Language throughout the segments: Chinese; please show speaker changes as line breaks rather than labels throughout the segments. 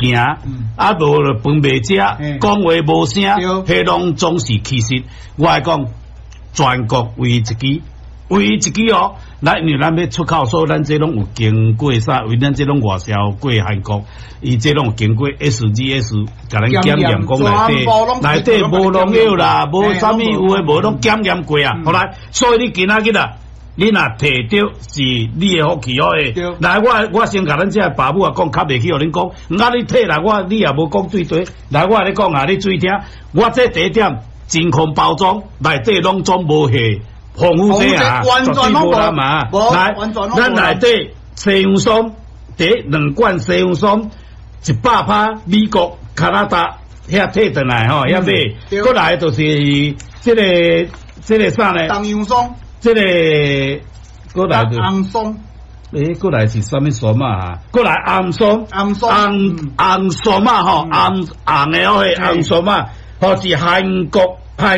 行，啊无就饭未食，讲话无声，迄拢总是其实我来讲，全国唯一支哦。来，因为咱要出口，所以咱这拢有经过啥？为咱这拢外销过韩国，伊这拢有经过 SGS， 甲咱检验讲内底无农药啦，无啥物有诶，无拢检验过啊。后来，所以你今仔日啊，你若摕到是你诶福气哦诶。来，我先甲咱这爸母啊讲，较袂去互恁讲。啊，你摕来你也无讲对对。来，我咧讲啊，你注意听，我这第一点真空包装内底拢总无下。防腐剂啊，
完全拢无
嘛。来，咱内底西洋松，第2罐西洋松100%美国、加拿大遐退转来吼，遐买。过来就是这个啥呢？
东洋松。
这个过来就
红松。
过来是啥物松啊？过来红松，红松啊吼，红的哦，红松啊，或是韩国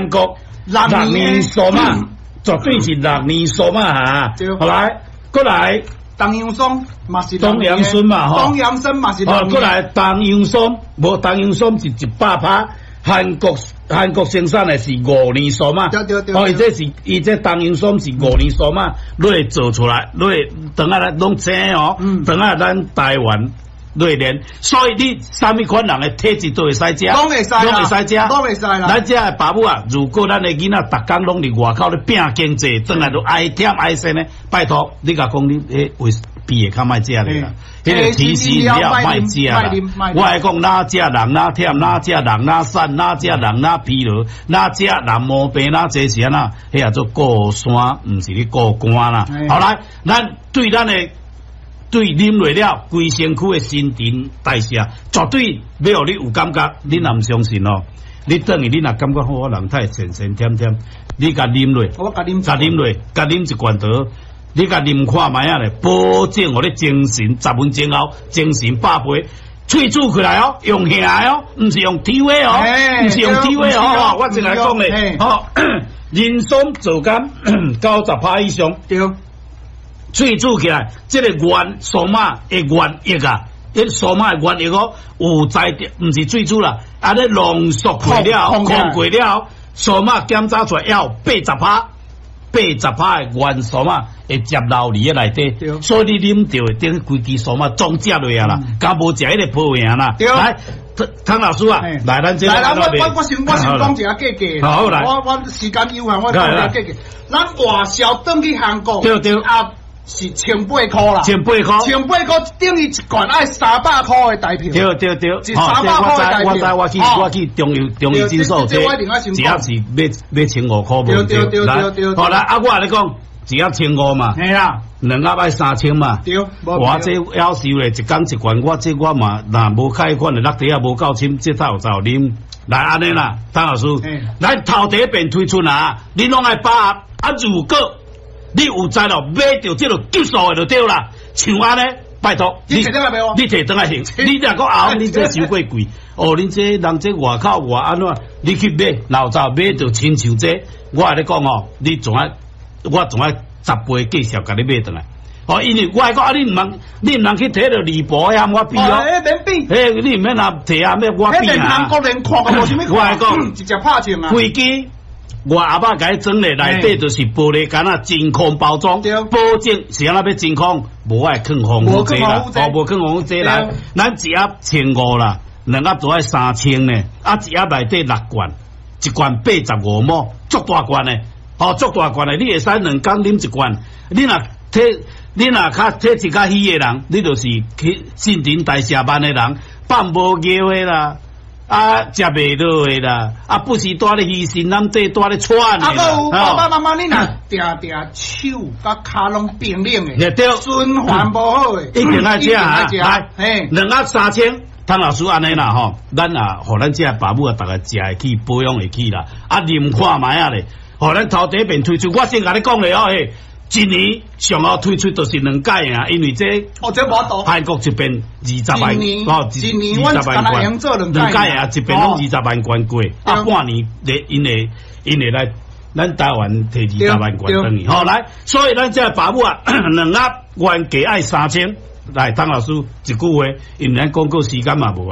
6年松啊。绝对是6年松嘛哈，好来，过来
东洋松嘛是
东洋参嘛吼，
东洋参嘛是
过来东洋松，无东洋松是100%，韩国生产的是5年松嘛，伊这东洋松是5年松嘛，落做出来，等下来拢青哦，等下咱台湾。内练，所以你啥物款人的体质都会使食，
拢会使啦。
咱这爸母啊，如果咱的囡仔逐工拢伫外口咧拼经济，转来都爱忝爱生咧，拜托你甲讲你为鼻会较莫食咧啦，迄个提示了莫食啦。我来讲哪食人哪忝，哪食人哪瘦，哪食人哪疲劳，哪食人毛病哪这些呐，迄也做过山，毋是咧过关啦。好来，咱对咱的。对啉落了，规身躯的新陈代谢绝对要互你有感觉。你若毋相信哦，你等于你若感觉好，人太咸咸甜甜，你甲啉落，甲啉一罐倒，你甲啉看卖啊咧，保证互你精神10分钟后精神百倍。喙煮起来哦，用下来哦，毋是用体味哦，毋是用体味哦。我正来讲咧，吼，人参做甘90%以上。对。喙煮起来，这个原苏麻的原液啊，这苏麻的原液哦，有在的，毋是喙煮啦，啊咧浓缩过了，控过了，苏麻检查出来要80%的原苏麻会接流入内底，所以你啉着会等规支苏麻总接落啊啦，甲无食迄个保养啦。来，汤老师啊，来咱这
我先讲一下价。
好来，
我时间有限，我讲一下价。咱外销转去韩国，
对
啊。是1800块啦，1800块等于一罐爱300块的台票。对，是300块的台票。
我去中油金属这，只要是要1500块无对。好来，我来讲，只要1500嘛，
系啦
，2盒爱3000嘛。对，我这要求咧，一工一罐，我嘛，若无开款的落地也无够深，这才有走啉。来安尼啦，汤老师，咱头第一遍推出啊，你拢爱把握。如果你有在咯，买着这个急速的就对啦。像安尼，拜托
你摕倒来袂哦？
你摕倒来行，你若讲后，你这收过贵哦。恁这人这外口外安怎？你去买老早买着亲像这，我跟你讲哦，我仲爱10倍计数甲你买倒来。哦，因为我讲啊，你唔通去摕着离谱呀，我比哦。
免比。
你唔免拿摕啊，咩我比啊。
韩国人看无啥物看。
我讲
直接拍枪啊。
飞机。我阿爸甲伊装咧，内底就是玻璃杆啊，真空包装，保证是安那要真空，无爱放防腐剂啦，无放防腐剂啦。咱一盒1500啦，2盒就爱3000呢，一盒内底6罐，1罐85毛，足大罐的，足大罐的，你会使2工啉1罐。你若较体质较虚的人，你就是去新陈代谢慢的人，放无尿的啦。食袂落的啦，不是带咧鱼腥咱这带咧喘的啦。
有爸爸妈妈，你若定手甲骹拢冰冷的，
对，
循环无好的，
一定爱食啊！来，2盒3000，汤老师安尼啦吼，咱啊，互咱这爸母啊，逐个食会起，保养会起啦。啉看卖啊咧，互咱头第一遍推出，我先甲你讲咧哦嘿。一年上后推出就是2届啊，因为这韩国这边20万，
一年我20万罐
，2届啊，这边拢20万罐过，半年因为来咱台湾摕20万罐等于，好来，所以咱这爸母啊，2盒原价爱3000，来汤老师一句话，因为咱广告时间嘛无啊。